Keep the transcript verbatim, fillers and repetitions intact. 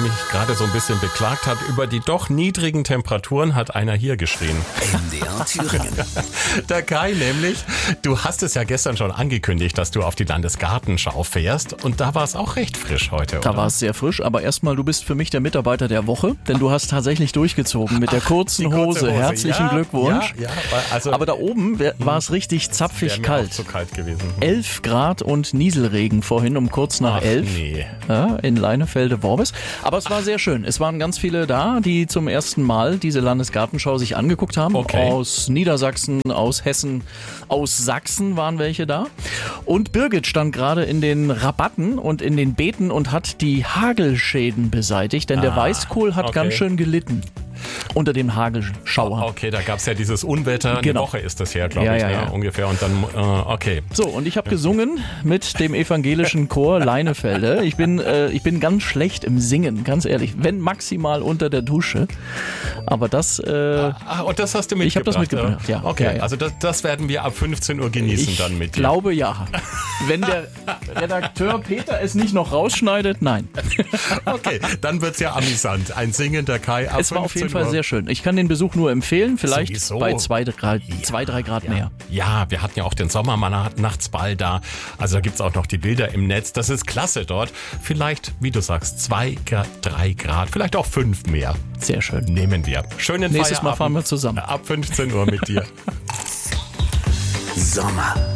mich gerade so ein bisschen beklagt habe über die doch niedrigen Temperaturen, hat einer hier geschrien. M D R Thüringen. Der Kai nämlich, du hast es ja gestern schon angekündigt, dass du auf die Landesgartenschau fährst und da war es auch recht frisch heute, Da oder? war es sehr frisch, aber erstmal, du bist für mich der Mitarbeiter der Woche, denn du hast tatsächlich durchgezogen mit der kurzen Die kurze Hose. Hose. Herzlichen Ja, Glückwunsch. Ja, ja, also Aber da oben wär, war es richtig wäre zapfig mir kalt. auch zu kalt gewesen. elf Grad und Nieselregen vorhin um kurz nach Ach, elf nee. ja, in Leinefelde-Worbis. Aber es war sehr schön. Es waren ganz viele da, die zum ersten Mal diese Landesgartenschau sich angeguckt haben. Okay. Aus Niedersachsen, aus Hessen, aus Sachsen waren welche da. Und Birgit stand gerade in den Rabatten und in den Beeten und hat die Hagelschäden beseitigt, denn der Ah, Weißkohl hat okay. ganz schön gelitten unter dem Hagelschauer. Okay, da gab es ja dieses Unwetter, Genau. eine Woche ist das her, glaube Ja, ich, ja, ne? ja. ungefähr. Und dann, äh, okay. So, und ich habe gesungen mit dem evangelischen Chor Leinefelde. Ich bin, äh, ich bin ganz schlecht im Singen, ganz ehrlich. Wenn maximal unter der Dusche. Aber das, äh, Ah, und das hast du mitgebracht? Ich hab das mitgebracht, ja. Okay, Ja, ja. also das, das werden wir ab fünfzehn Uhr genießen ich dann mit dir. glaube ja. Wenn der Redakteur Peter es nicht noch rausschneidet, nein. Okay, dann wird's ja amüsant. Ein singender Kai ab Es war auf jeden fünfzehn Fall Uhr. sehr schön. Ich kann den Besuch nur empfehlen, vielleicht Sowieso. bei zwei, drei, zwei, drei Grad mehr. Ja, wir hatten ja auch den Sommermannachtsball da. Also da gibt's auch noch die Bilder im Netz. Das ist klasse dort. Vielleicht, wie du sagst, zwei, drei Grad, vielleicht auch fünf mehr. Sehr schön. Nehmen wir. Schönen Nächstes Mal Feierabend. fahren wir zusammen. Ab fünfzehn Uhr mit dir. Sommer.